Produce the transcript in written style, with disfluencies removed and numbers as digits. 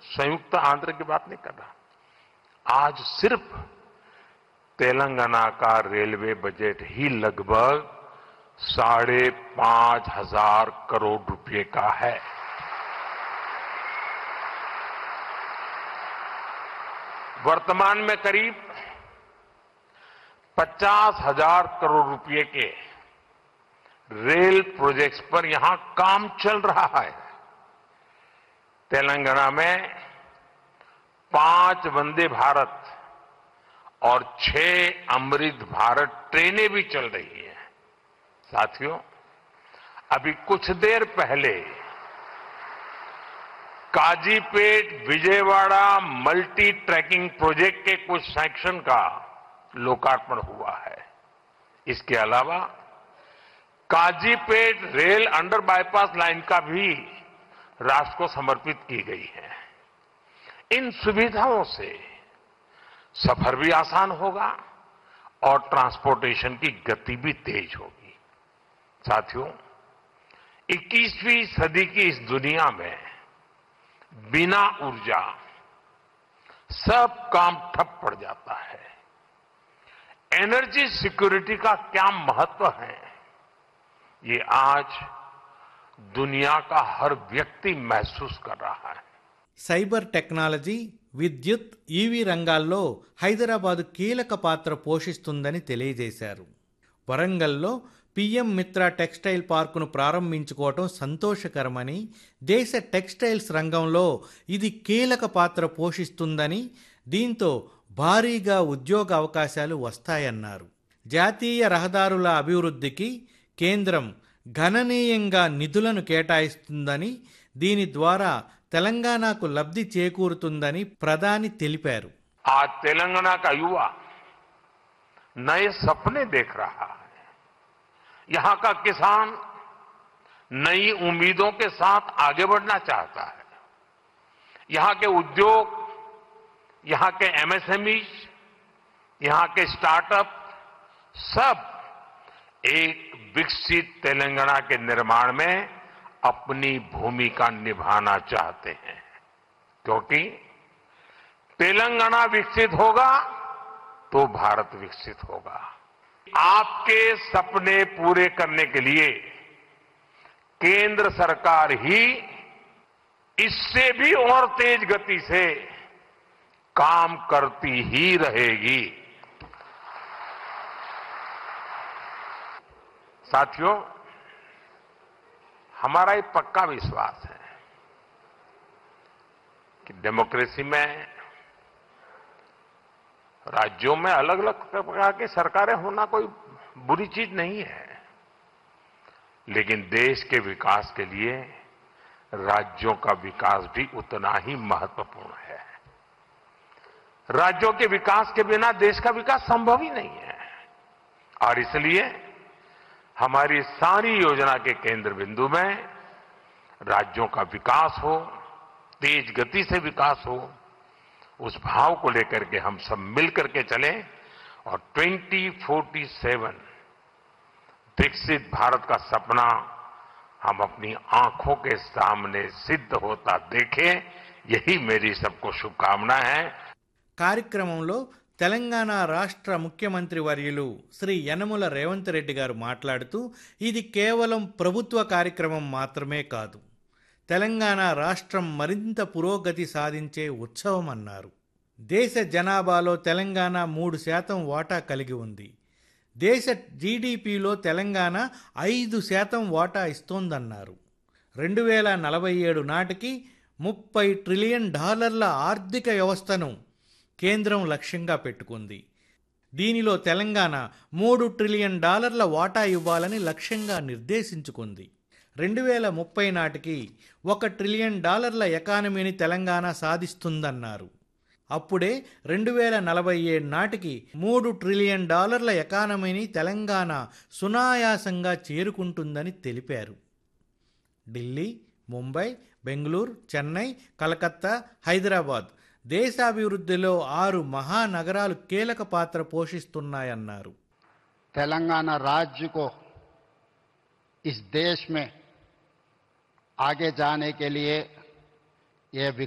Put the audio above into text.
संयुक्त आंध्र की बात नहीं कर रहा। आज सिर्फ तेलंगाना का रेलवे बजट ही लगभग 5,500 करोड़ रुपए का है। वर्तमान में करीब 50,000 करोड़ रुपए के रेल प्रोजेक्ट्स पर यहां काम चल रहा है। तेलंगाना में 5 वंदे भारत और 6 अमृत भारत ट्रेनें भी चल रही हैं। साथियों, अभी कुछ देर पहले Kazipet Vijayawada multi tracking project के कुछ सेक्शन का लोकार्पण हुआ है। इसके अलावा Kazipet rail under bypass line का भी राष्ट्र को समर्पित की गई है। इन सुविधाओं से सफर भी आसान होगा और ट्रांसपोर्टेशन की गति भी तेज होगी। साथियों, 21वीं सदी की इस दुनिया में बिना ऊर्जा सब काम ठप पड़ जाता है। एनर्जी सिक्योरिटी का क्या महत्व है, ये आज दुनिया का हर व्यक्ति महसूस कर रहा है। సైబర్ టెక్నాలజీ, విద్యుత్, ఈవీ రంగాల్లో హైదరాబాద్ కీలక పాత్ర పోషిస్తుందని తెలియజేశారు. వరంగల్లో పీఎం మిత్ర టెక్స్టైల్ పార్కును ప్రారంభించుకోవటం సంతోషకరమని, దేశ టెక్స్టైల్స్ రంగంలో ఇది కీలక పాత్ర పోషిస్తుందని, దీంతో భారీగా ఉద్యోగ అవకాశాలు వస్తాయన్నారు. జాతీయ రహదారుల అభివృద్ధికి కేంద్రం గణనీయంగా నిధులను కేటాయిస్తుందని, దీని ద్వారా తెలంగాణకు లబ్ధి చేకూరుతుందని ప్రధాని తెలిపారు. आज तेलंगाना का युवा नए सपने देख रहा है। यहां का किसान नई उम्मीदों के साथ आगे बढ़ना चाहता है। यहां के उद्योग, यहां के एमएसएमई, यहां के स्टार्टअप सब एक विकसित तेलंगाना के निर्माण में अपनी भूमिका निभाना चाहते हैं, क्योंकि तेलंगाना विकसित होगा तो भारत विकसित होगा। आपके सपने पूरे करने के लिए केंद्र सरकार ही इससे भी और तेज गति से काम करती ही रहेगी। साथियों, हमारा ये पक्का विश्वास है कि डेमोक्रेसी में राज्यों में अलग अलग प्रकार की सरकारें होना कोई बुरी चीज नहीं है, लेकिन देश के विकास के लिए राज्यों का विकास भी उतना ही महत्वपूर्ण है। राज्यों के विकास के बिना देश का विकास संभव ही नहीं है, और इसलिए हमारी सारी योजना के केंद्र बिंदु में राज्यों का विकास हो, तेज गति से विकास हो, उस भाव को लेकर के हम सब मिलकर के चलें और 2047 विकसित भारत का सपना हम अपनी आंखों के सामने सिद्ध होता देखें। यही मेरी सबको शुभकामना है। కార్యక్రమంలో తెలంగాణ రాష్ట్ర ముఖ్యమంత్రి వర్యులు శ్రీ యనమల రేవంత్ రెడ్డి గారు మాట్లాడుతూ, ఇది కేవలం ప్రభుత్వ కార్యక్రమం మాత్రమే కాదు, తెలంగాణ రాష్ట్రం మరింత పురోగతి సాధించే ఉత్సవం అన్నారు. దేశ జనాభాలో తెలంగాణ 3% వాటా కలిగి ఉంది. దేశ జీడీపీలో తెలంగాణ 5% వాటా ఇస్తోందన్నారు. 2047 నాటికి $30 ట్రిలియన్ ఆర్థిక వ్యవస్థను కేంద్రం లక్ష్యంగా పెట్టుకుంది. దీనిలో తెలంగాణ $3 ట్రిలియన్ వాటా ఇవ్వాలని లక్ష్యంగా నిర్దేశించుకుంది. 2030 నాటికి $1 ట్రిలియన్ ఎకానమీని తెలంగాణ సాధిస్తుందన్నారు. అప్పుడే 2047 నాటికి $3 ట్రిలియన్ ఎకానమీని తెలంగాణ సునాయాసంగా చేరుకుంటుందని తెలిపారు. ఢిల్లీ, ముంబై, బెంగళూరు, చెన్నై, కలకత్తా, హైదరాబాద్ దేశాభివృద్ధిలో 6 మహానగరాలు కీలక పాత్ర పోషిస్తున్నాయన్నారు. तेलंगाना राज्य को इस देश में आगे जाने के लिए यह